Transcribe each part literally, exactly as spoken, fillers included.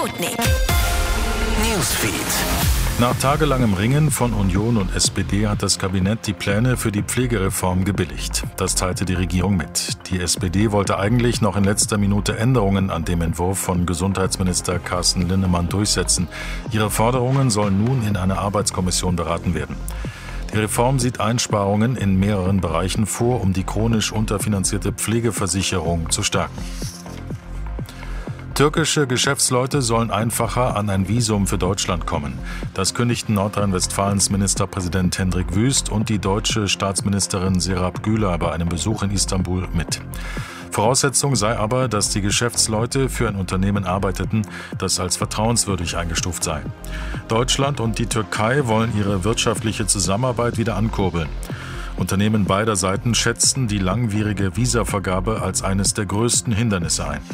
Sputnik. Newsfeed. Nach tagelangem Ringen von Union und S P D hat das Kabinett die Pläne für die Pflegereform gebilligt. Das teilte die Regierung mit. Die S P D wollte eigentlich noch in letzter Minute Änderungen an dem Entwurf von Gesundheitsminister Carsten Linnemann durchsetzen. Ihre Forderungen sollen nun in einer Arbeitskommission beraten werden. Die Reform sieht Einsparungen in mehreren Bereichen vor, um die chronisch unterfinanzierte Pflegeversicherung zu stärken. Türkische Geschäftsleute sollen einfacher an ein Visum für Deutschland kommen. Das kündigten Nordrhein-Westfalens Ministerpräsident Hendrik Wüst und die deutsche Staatsministerin Serap Güler bei einem Besuch in Istanbul mit. Voraussetzung sei aber, dass die Geschäftsleute für ein Unternehmen arbeiteten, das als vertrauenswürdig eingestuft sei. Deutschland und die Türkei wollen ihre wirtschaftliche Zusammenarbeit wieder ankurbeln. Unternehmen beider Seiten schätzten die langwierige Visavergabe als eines der größten Hindernisse ein.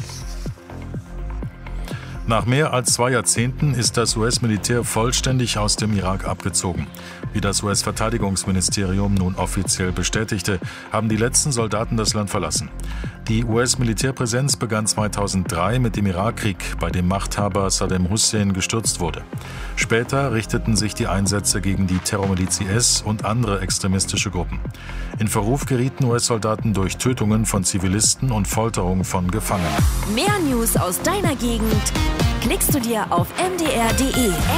Nach mehr als zwei Jahrzehnten ist das U S-Militär vollständig aus dem Irak abgezogen. Wie das U S-Verteidigungsministerium nun offiziell bestätigte, haben die letzten Soldaten das Land verlassen. Die U S-Militärpräsenz begann zweitausenddrei mit dem Irakkrieg, bei dem Machthaber Saddam Hussein gestürzt wurde. Später richteten sich die Einsätze gegen die Terrormiliz I S und andere extremistische Gruppen. In Verruf gerieten U S-Soldaten durch Tötungen von Zivilisten und Folterung von Gefangenen. Mehr News aus deiner Gegend klickst du dir auf m d r punkt d e.